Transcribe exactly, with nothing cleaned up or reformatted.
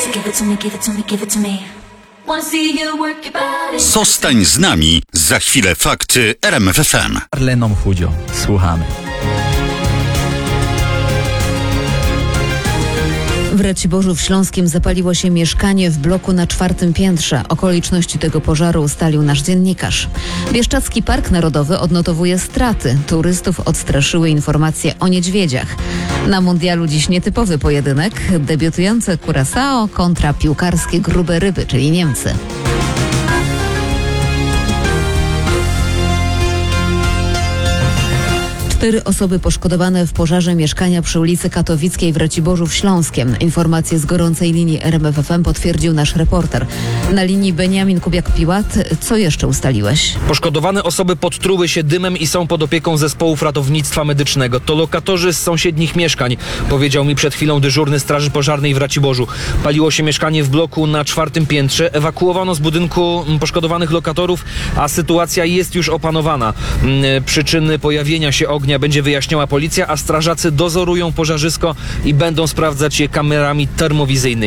Zostań z nami, za chwilę fakty R M F F M. Arleną Chudzią. Słuchamy. W Raciborzu w Śląskiem zapaliło się mieszkanie w bloku na czwartym piętrze. Okoliczności tego pożaru ustalił nasz dziennikarz. Bieszczadzki Park Narodowy odnotowuje straty. Turystów odstraszyły informacje o niedźwiedziach. Na mundialu dziś nietypowy pojedynek. Debiutujące Curaçao kontra piłkarskie grube ryby, czyli Niemcy. Cztery osoby poszkodowane w pożarze mieszkania przy ulicy Katowickiej w Raciborzu w Śląskiem. Informacje z gorącej linii R M F F M potwierdził nasz reporter. Na linii Beniamin Kubiak-Piłat. Co jeszcze ustaliłeś? Poszkodowane osoby podtruły się dymem i są pod opieką zespołów ratownictwa medycznego. To lokatorzy z sąsiednich mieszkań, powiedział mi przed chwilą dyżurny Straży Pożarnej w Raciborzu. Paliło się mieszkanie w bloku na czwartym piętrze. Ewakuowano z budynku poszkodowanych lokatorów, a sytuacja jest już opanowana. Przyczyny pojawienia się ognia będzie wyjaśniała policja, a strażacy dozorują pożarzysko i będą sprawdzać je kamerami termowizyjnymi.